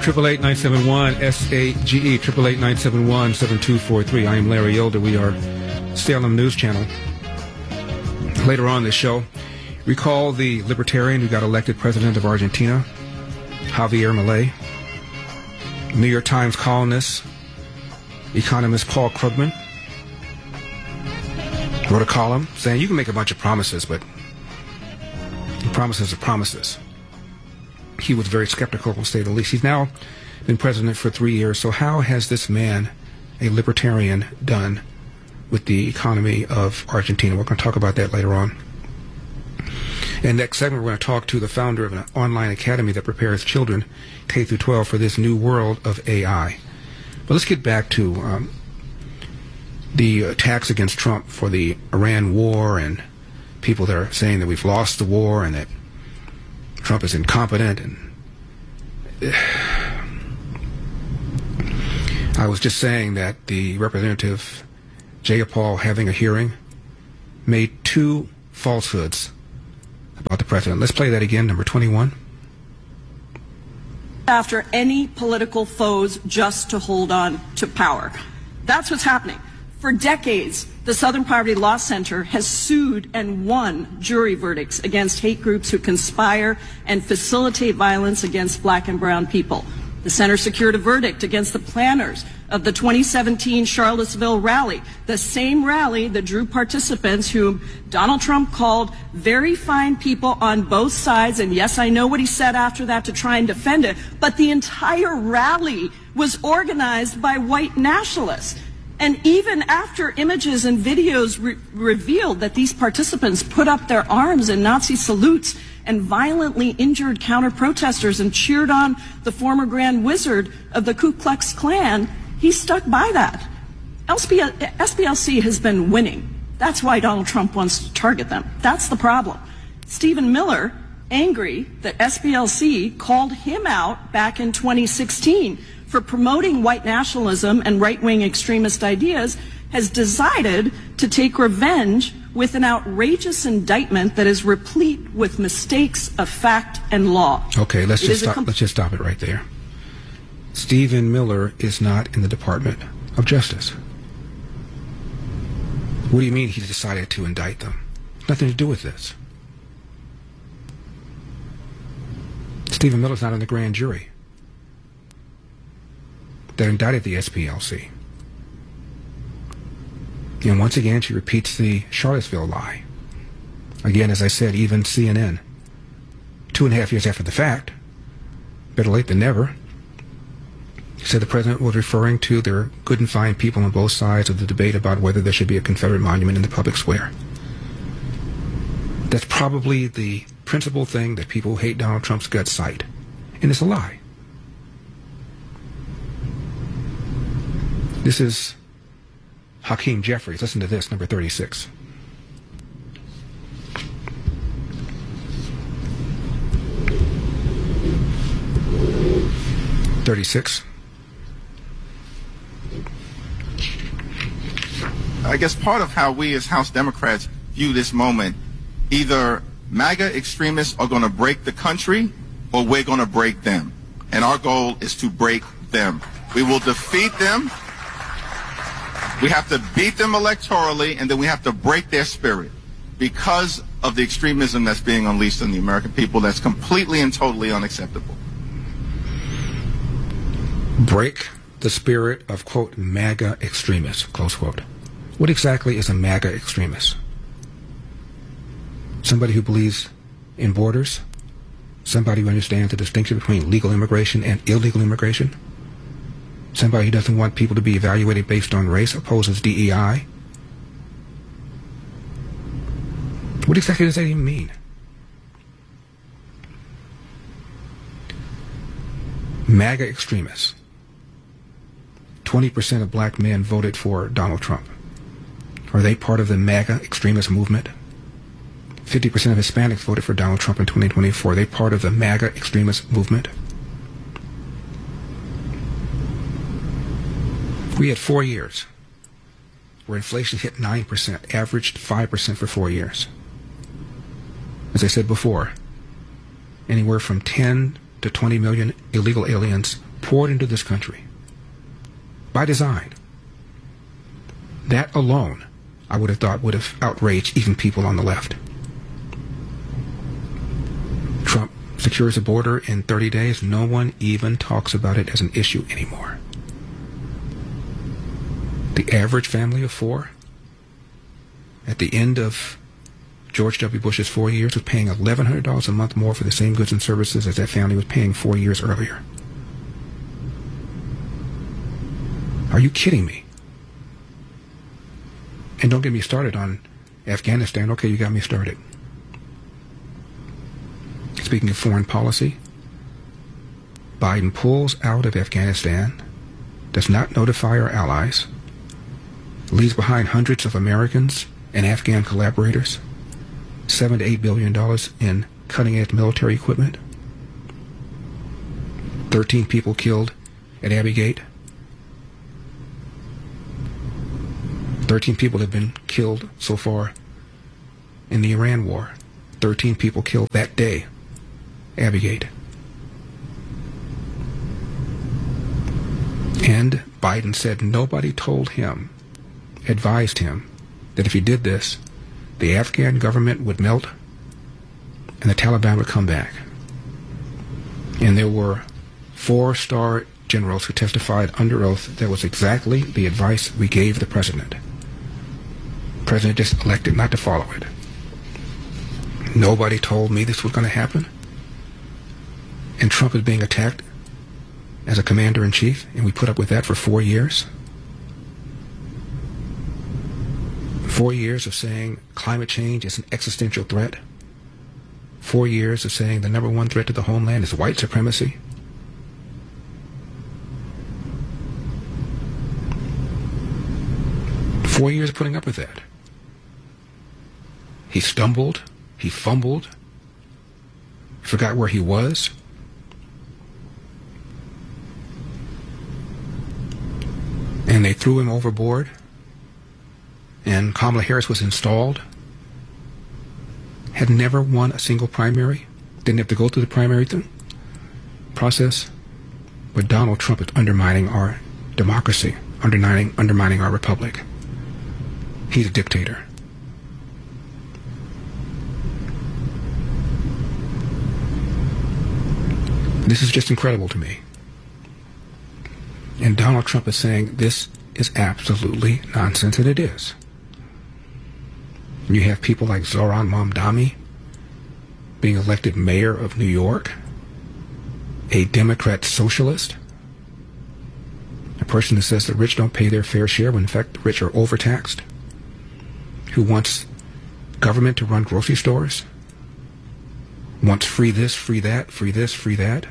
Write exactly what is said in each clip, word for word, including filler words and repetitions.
triple eight nine seven one S A G E, triple eight nine seven one seven two four three. I am Larry Elder. We are Salem News Channel. Later on in this show, recall the libertarian who got elected president of Argentina, Javier Milei. New York Times columnist, economist Paul Krugman, wrote a column saying you can make a bunch of promises, but promises are promises. He was very skeptical, to say the least. He's now been president for three years, so how has this man, a libertarian, done with the economy of Argentina? We're going to talk about that later on. In next segment, we're going to talk to the founder of an online academy that prepares children, K through twelve, for this new world of A I. But let's get back to um, the attacks against Trump for the Iran war and people that are saying that we've lost the war and that Trump is incompetent. And uh, I was just saying that the Representative Jayapal, having a hearing, made two falsehoods about the president. Let's play that again, number twenty-one. After any political foes just to hold on to power. That's what's happening. For decades, the Southern Poverty Law Center has sued and won jury verdicts against hate groups who conspire and facilitate violence against black and brown people. The center secured a verdict against the planners of the twenty seventeen Charlottesville rally, the same rally that drew participants whom Donald Trump called very fine people on both sides. And yes, I know what he said after that to try and defend it, but the entire rally was organized by white nationalists. And even after images and videos re- revealed that these participants put up their arms in Nazi salutes and violently injured counter-protesters and cheered on the former Grand Wizard of the Ku Klux Klan, he stuck by that. S B L C has been winning. That's why Donald Trump wants to target them. That's the problem. Stephen Miller, angry that S B L C called him out back in twenty sixteen for promoting white nationalism and right-wing extremist ideas, has decided to take revenge with an outrageous indictment that is replete with mistakes of fact and law. Okay, let's just stop, let's just stop it right there. Stephen Miller is not in the Department of Justice. What do you mean he decided to indict them? Nothing to do with this. Stephen Miller's not in the grand jury that indicted the S P L C. And once again, she repeats the Charlottesville lie. Again, as I said, even C N N, two and a half years after the fact, better late than never, said the president was referring to their good and fine people on both sides of the debate about whether there should be a Confederate monument in the public square. That's probably the principal thing that people who hate Donald Trump's guts cite. And it's a lie. This is Hakeem Jeffries. Listen to this, number thirty-six. thirty-six. I guess part of how we as House Democrats view this moment, either MAGA extremists are going to break the country or we're going to break them. And our goal is to break them. We will defeat them. We have to beat them electorally, and then we have to break their spirit because of the extremism that's being unleashed on the American people. That's completely and totally unacceptable. Break the spirit of, quote, MAGA extremists, close quote. What exactly is a MAGA extremist? Somebody who believes in borders? Somebody who understands the distinction between legal immigration and illegal immigration? Somebody who doesn't want people to be evaluated based on race, opposes D E I? What exactly does that even mean? MAGA extremists. twenty percent of black men voted for Donald Trump. Are they part of the MAGA extremist movement? fifty percent of Hispanics voted for Donald Trump in twenty twenty-four. Are they part of the MAGA extremist movement? We had four years where inflation hit nine percent, averaged five percent for four years. As I said before, anywhere from ten to twenty million illegal aliens poured into this country by design. That alone, I would have thought, would have outraged even people on the left. Trump secures the border in thirty days. No one even talks about it as an issue anymore. The average family of four, at the end of George W. Bush's four years, was paying eleven hundred dollars a month more for the same goods and services as that family was paying four years earlier. Are you kidding me? And don't get me started on Afghanistan. Okay, you got me started. Speaking of foreign policy, Biden pulls out of Afghanistan, does not notify our allies, leaves behind hundreds of Americans and Afghan collaborators, seven to eight billion dollars in cutting-edge military equipment, thirteen people killed at Abbey Gate. thirteen people have been killed so far in the Iran war. thirteen people killed that day, Abbey Gate. And Biden said nobody told him, advised him, that if he did this, the Afghan government would melt and the Taliban would come back. And there were four-star generals who testified under oath that was exactly the advice we gave the president. The president just elected not to follow it. Nobody told me this was going to happen. And Trump is being attacked as a commander-in-chief, and we put up with that for four years. Four years of saying climate change is an existential threat. Four years of saying the number one threat to the homeland is white supremacy. Four years of putting up with that. He stumbled. He fumbled. He forgot where he was. And they threw him overboard. And Kamala Harris was installed. Had never won a single primary. Didn't have to go through the primary th- process. But Donald Trump is undermining our democracy, undermining, undermining our republic. He's a dictator. This is just incredible to me. And Donald Trump is saying this is absolutely nonsense, and it is. You have people like Zohran Mamdani being elected mayor of New York, a Democrat socialist, a person who says the rich don't pay their fair share when in fact the rich are overtaxed, who wants government to run grocery stores, wants free this, free that, free this, free that.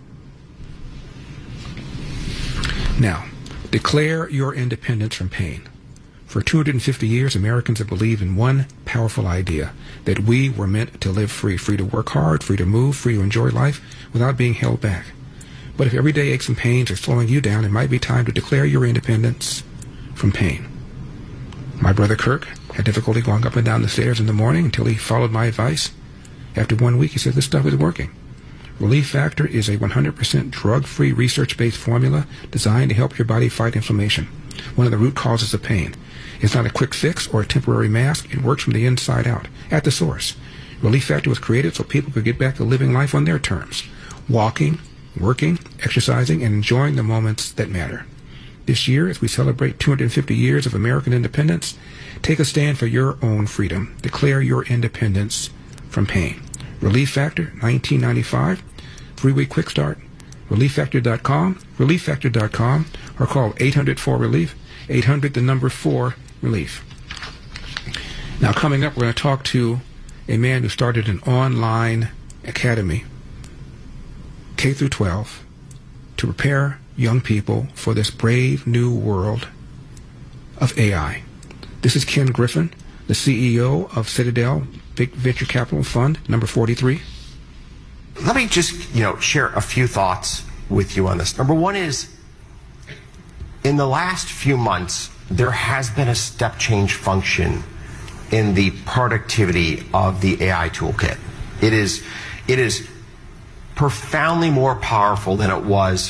Now, declare your independence from pain. For two hundred fifty years, Americans have believed in one powerful idea, that we were meant to live free, free to work hard, free to move, free to enjoy life without being held back. But if everyday aches and pains are slowing you down, it might be time to declare your independence from pain. My brother Kirk had difficulty going up and down the stairs in the morning until he followed my advice. After one week, he said, this stuff is working. Relief Factor is a one hundred percent drug-free, research-based formula designed to help your body fight inflammation, one of the root causes of pain. It's not a quick fix or a temporary mask. It works from the inside out, at the source. Relief Factor was created so people could get back to living life on their terms, walking, working, exercising, and enjoying the moments that matter. This year, as we celebrate two hundred fifty years of American independence, take a stand for your own freedom. Declare your independence from pain. Relief Factor, nineteen ninety-five, three-week quick start, relief factor dot com, relief factor dot com, or call eight hundred four relief, eight hundred the number four relief. Now, coming up, we're going to talk to a man who started an online academy, K through twelve, to prepare young people for this brave new world of A I. This is Ken Griffin, the C E O of Citadel Big Venture Capital Fund, number forty-three. Let me just, you know, share a few thoughts with you on this. Number one is, in the last few months, there has been a step change function in the productivity of the A I toolkit. It is, it is profoundly more powerful than it was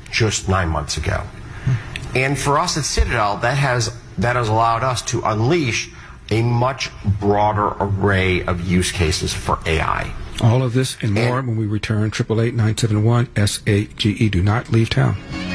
just nine months ago. And for us at Citadel, that has that has allowed us to unleash a much broader array of use cases for A I. All of this and more and when we return. Triple eight nine seven one S A G E. Do not leave town.